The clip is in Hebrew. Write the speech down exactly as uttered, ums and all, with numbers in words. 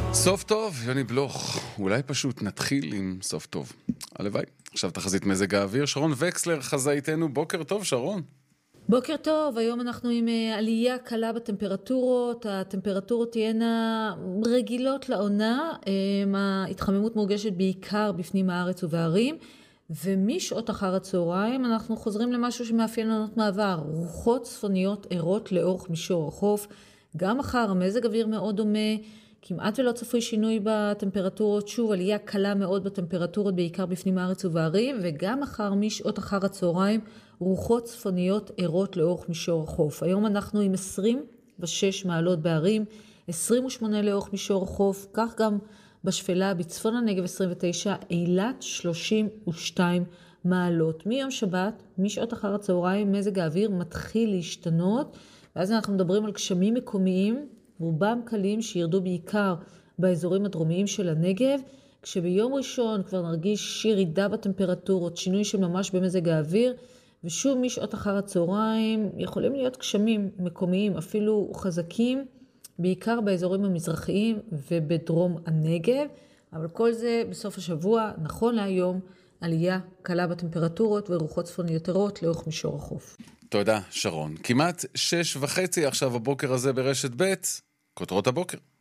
סוף טוב, יוני בלוך. אולי פשוט נתחיל עם סוף טוב. הלוואי. עכשיו תחזית מזג האוויר. שרון וקסלר חזה איתנו. בוקר טוב, שרון. בוקר טוב, היום אנחנו עם עלייה קלה בטמפרטורות, הטמפרטורות תהיינה רגילות לעונה, ההתחממות מורגשת בעיקר בפנים הארץ ובערים, ומשעות אחר הצהריים אנחנו חוזרים למשהו שמאפיין עונות מעבר, רוחות צפוניות ערות לאורך מישור החוף, גם מחר המזג אוויר מאוד דומה, כמעט ולא צפוי שינוי בטמפרטורות, שוב עלייה קלה מאוד בטמפרטורות בעיקר בפנים הארץ ובערים, וגם מחר משעות אחר הצהריים רוחות צפוניות ערות לאורך מישור החוף. היום אנחנו עם עשרים ושש מעלות בערים, עשרים ושמונה לאורך מישור החוף, כך גם בשפלה בצפון הנגב עשרים ותשע, אילת שלושים ושתיים מעלות. מיום שבת, משעות אחר הצהריים, מזג האוויר מתחיל להשתנות, ואז אנחנו מדברים על גשמים מקומיים, רובם קלים שירדו בעיקר באזורים הדרומיים של הנגב, כשביום ראשון כבר נרגיש ירידה בטמפרטורות, שינוי של ממש במזג האוויר, ושוב משעות אחר הצהריים יכולים להיות גשמים מקומיים, אפילו חזקים, בעיקר באזורים המזרחיים ובדרום הנגב, אבל כל זה בסוף השבוע, נכון להיום, עלייה קלה בטמפרטורות ורוחות צפוניות ערות לאורך מישור החוף. תודה, שרון. כמעט שש וחצי עכשיו הבוקר הזה ברשת ב', כותרות הבוקר.